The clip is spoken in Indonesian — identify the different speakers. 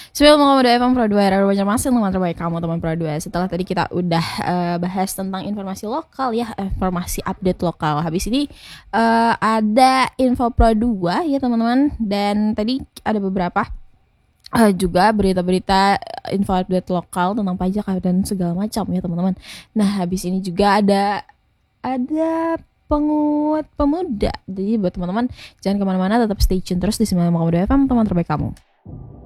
Speaker 1: Sebelum kamu udah FM Pro 2 era banyak masih teman terbaik kamu teman Pro 2. Setelah tadi kita udah bahas tentang informasi lokal ya, informasi update lokal. Habis ini ada info Pro 2 ya teman-teman. Dan tadi ada beberapa juga berita-berita info update lokal tentang pajak dan segala macam ya teman-teman. Nah habis ini juga ada penguat pemuda. Jadi buat teman-teman jangan kemana-mana, tetap stay tune terus di 95,2 FM teman terbaik kamu.